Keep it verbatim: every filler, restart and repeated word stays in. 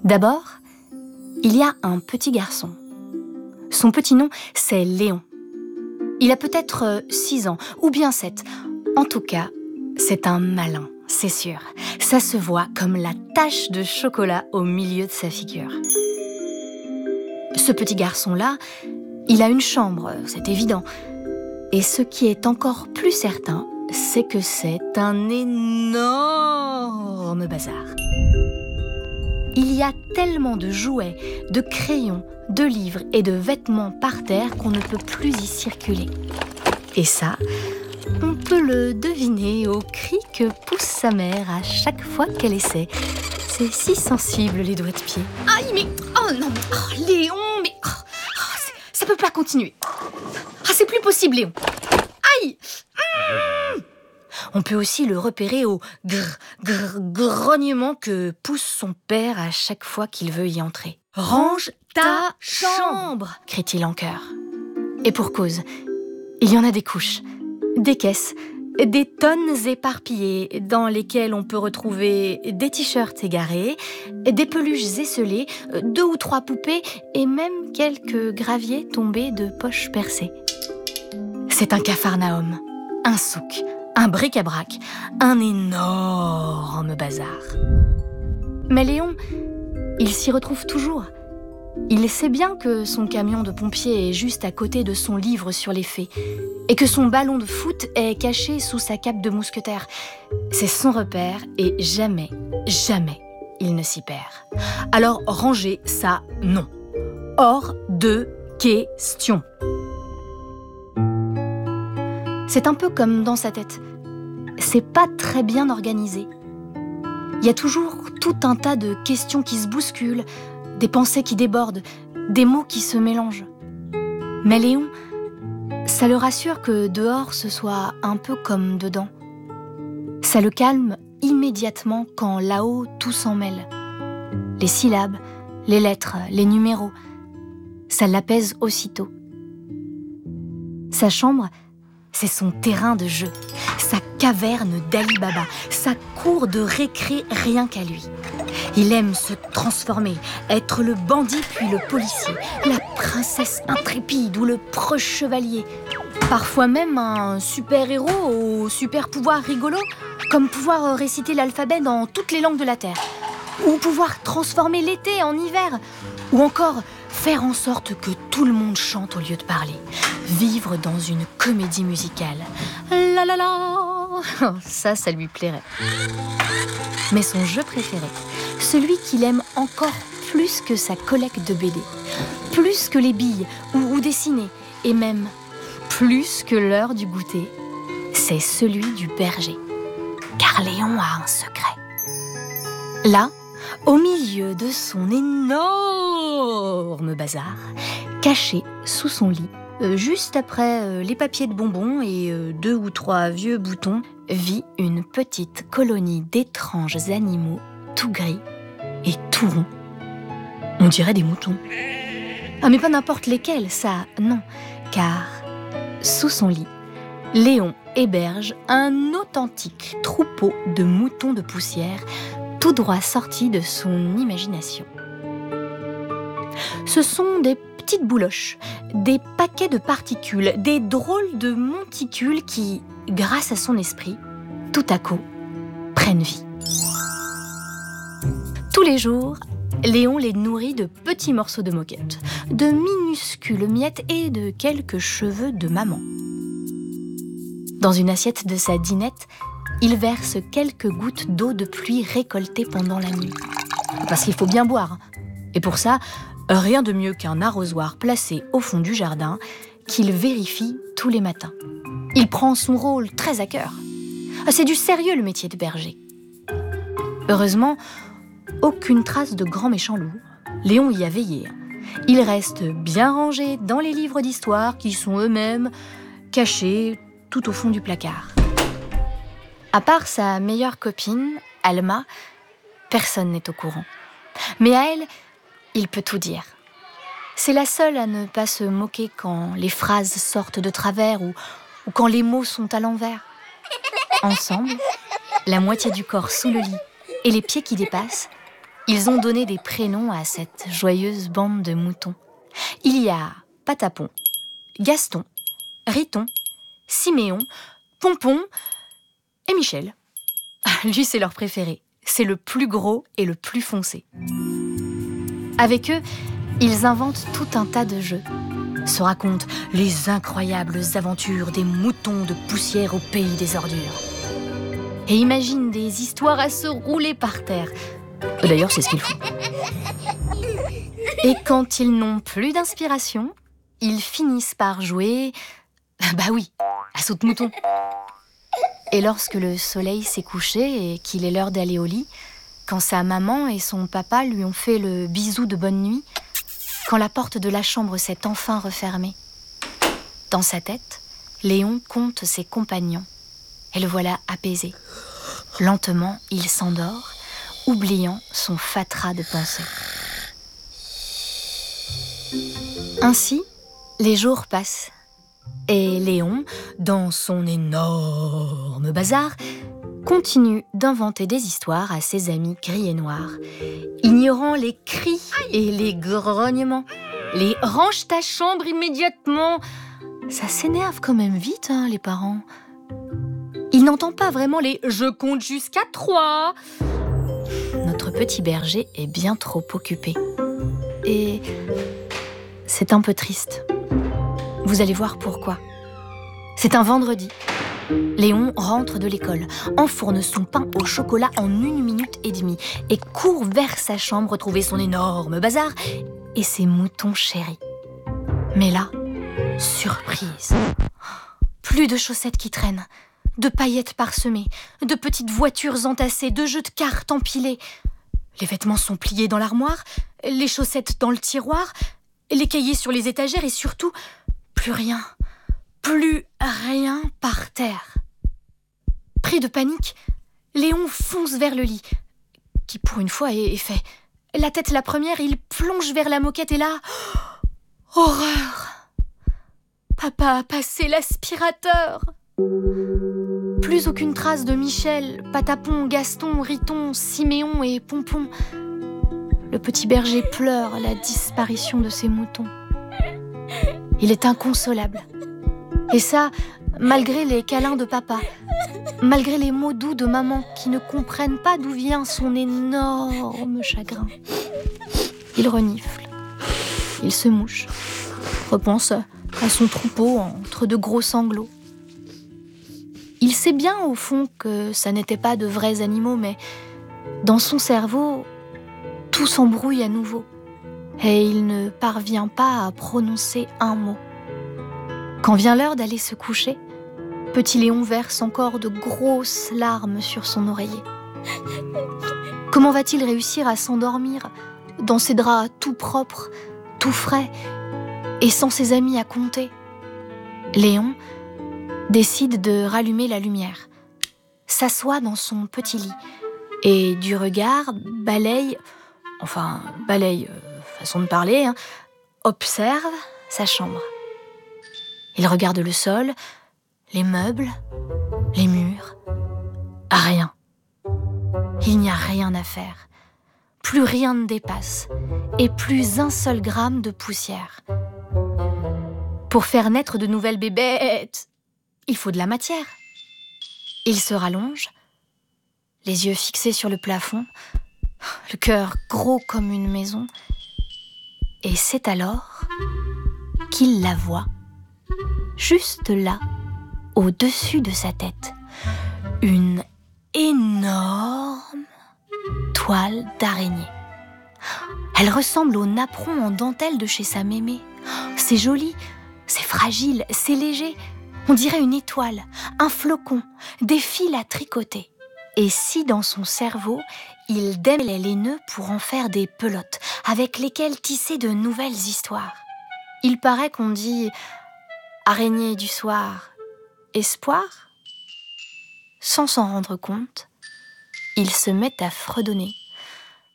D'abord, il y a un petit garçon. Son petit nom, c'est Léon. Il a peut-être six ans, ou bien sept. En tout cas, c'est un malin, c'est sûr. Ça se voit comme la tache de chocolat au milieu de sa figure. Ce petit garçon-là, il a une chambre, c'est évident. Et ce qui est encore plus certain, c'est que c'est un énorme bazar. Il y a tellement de jouets, de crayons, de livres et de vêtements par terre qu'on ne peut plus y circuler. Et ça, on peut le deviner au cri que pousse sa mère à chaque fois qu'elle essaie. C'est si sensible, les doigts de pied. Aïe, mais... Oh non, oh, Léon, mais... Oh, oh, ça peut pas continuer. Ah, c'est plus possible, Léon. Aïe. Mmh. On peut aussi le repérer au grrr, grrr, grognement que pousse son père à chaque fois qu'il veut y entrer. « Range ta chambre !» crie-t-il en chœur. Et pour cause, il y en a des couches, des caisses, des tonnes éparpillées dans lesquelles on peut retrouver des t-shirts égarés, des peluches esselées, deux ou trois poupées et même quelques graviers tombés de poches percées. C'est un capharnaüm, un souk, un bric-à-brac, un énorme bazar. Mais Léon, il s'y retrouve toujours. Il sait bien que son camion de pompier est juste à côté de son livre sur les fées et que son ballon de foot est caché sous sa cape de mousquetaire. C'est son repère et jamais, jamais il ne s'y perd. Alors rangez ça, non. Hors de question. C'est un peu comme dans sa tête. C'est pas très bien organisé. Il y a toujours tout un tas de questions qui se bousculent, des pensées qui débordent, des mots qui se mélangent. Mais Léon, ça le rassure que dehors ce soit un peu comme dedans. Ça le calme immédiatement quand là-haut tout s'en mêle. Les syllabes, les lettres, les numéros, ça l'apaise aussitôt. Sa chambre, c'est son terrain de jeu, sa caverne d'Ali Baba, sa cour de récré rien qu'à lui. Il aime se transformer, être le bandit puis le policier, la princesse intrépide ou le proche chevalier. Parfois même un super-héros au super-pouvoir rigolo, comme pouvoir réciter l'alphabet dans toutes les langues de la Terre, ou pouvoir transformer l'été en hiver, ou encore faire en sorte que tout le monde chante au lieu de parler. Vivre dans une comédie musicale. La la la. Ça, ça lui plairait. Mais son jeu préféré, celui qu'il aime encore plus que sa collecte de B D, plus que les billes ou, ou dessiner, et même plus que l'heure du goûter, c'est celui du berger. Car Léon a un secret. Là, au milieu de son énorme bazar, caché sous son lit, euh, juste après euh, les papiers de bonbons et euh, deux ou trois vieux boutons, vit une petite colonie d'étranges animaux tout gris et tout ronds. On dirait des moutons. Ah, mais pas n'importe lesquels, ça, non. Car, sous son lit, Léon héberge un authentique troupeau de moutons de poussière tout droit sorti de son imagination. Ce sont des petites bouloches, des paquets de particules, des drôles de monticules qui, grâce à son esprit, tout à coup, prennent vie. Tous les jours, Léon les nourrit de petits morceaux de moquette, de minuscules miettes et de quelques cheveux de maman. Dans une assiette de sa dinette, il verse quelques gouttes d'eau de pluie récoltées pendant la nuit. Parce qu'il faut bien boire. Et pour ça, rien de mieux qu'un arrosoir placé au fond du jardin qu'il vérifie tous les matins. Il prend son rôle très à cœur. C'est du sérieux le métier de berger. Heureusement, aucune trace de grand méchant loup. Léon y a veillé. Il reste bien rangé dans les livres d'histoire qui sont eux-mêmes cachés tout au fond du placard. À part sa meilleure copine, Alma, personne n'est au courant. Mais à elle, il peut tout dire. C'est la seule à ne pas se moquer quand les phrases sortent de travers ou, ou quand les mots sont à l'envers. Ensemble, la moitié du corps sous le lit et les pieds qui dépassent, Ils ont donné des prénoms à cette joyeuse bande de moutons. Il y a Patapon, Gaston, Riton, Siméon, Pompon et Michel. Lui, c'est leur préféré. C'est le plus gros et le plus foncé. Avec eux, ils inventent tout un tas de jeux. Se racontent les incroyables aventures des moutons de poussière au pays des ordures. Et imaginent des histoires à se rouler par terre. D'ailleurs, c'est ce qu'ils font. Et quand ils n'ont plus d'inspiration, ils finissent par jouer... Bah oui, à saute-mouton. Et lorsque le soleil s'est couché et qu'il est l'heure d'aller au lit, quand sa maman et son papa lui ont fait le bisou de bonne nuit, quand la porte de la chambre s'est enfin refermée, dans sa tête, Léon compte ses compagnons et le voilà apaisé. Lentement, il s'endort, oubliant son fatras de pensées. Ainsi, les jours passent. Et Léon, dans son énorme bazar, continue d'inventer des histoires à ses amis gris et noirs, ignorant les cris et les grognements, les « range ta chambre immédiatement ». Ça s'énerve quand même vite, hein, les parents. Il n'entend pas vraiment les « je compte jusqu'à trois ». Notre petit berger est bien trop occupé. Et c'est un peu triste. Vous allez voir pourquoi. C'est un vendredi. Léon rentre de l'école, enfourne son pain au chocolat en une minute et demie et court vers sa chambre trouver son énorme bazar et ses moutons chéris. Mais là, surprise. Plus de chaussettes qui traînent, de paillettes parsemées, de petites voitures entassées, de jeux de cartes empilés. Les vêtements sont pliés dans l'armoire, les chaussettes dans le tiroir, les cahiers sur les étagères et surtout, plus rien, plus rien par terre. Pris de panique, Léon fonce vers le lit, qui pour une fois est fait. La tête la première, il plonge vers la moquette et là... horreur! Papa a passé l'aspirateur. Plus aucune trace de Michel, Patapon, Gaston, Riton, Siméon et Pompon. Le petit berger pleure la disparition de ses moutons. Il est inconsolable. Et ça, malgré les câlins de papa, malgré les mots doux de maman qui ne comprennent pas d'où vient son énorme chagrin. Il renifle, il se mouche, repense à son troupeau entre de gros sanglots. Il sait bien au fond que ça n'était pas de vrais animaux, mais dans son cerveau, tout s'embrouille à nouveau. Et il ne parvient pas à prononcer un mot. Quand vient l'heure d'aller se coucher, petit Léon verse encore de grosses larmes sur son oreiller. Comment va-t-il réussir à s'endormir dans ses draps tout propres, tout frais, et sans ses amis à compter? Léon décide de rallumer la lumière, s'assoit dans son petit lit et du regard balaye, enfin balaye, euh, façon de parler, hein, observe sa chambre. Il regarde le sol, les meubles, les murs. Rien. Il n'y a rien à faire. Plus rien ne dépasse et plus un seul gramme de poussière. Pour faire naître de nouvelles bébêtes, il faut de la matière. Il se rallonge, les yeux fixés sur le plafond, le cœur gros comme une maison. Et c'est alors qu'il la voit, juste là, au-dessus de sa tête, une énorme toile d'araignée. Elle ressemble au napperon en dentelle de chez sa mémé. C'est joli, c'est fragile, c'est léger. On dirait une étoile, un flocon, des fils à tricoter. Et si dans son cerveau, il démêlait les nœuds pour en faire des pelotes avec lesquelles tisser de nouvelles histoires. Il paraît qu'on dit « araignée du soir, espoir ». Sans s'en rendre compte, il se met à fredonner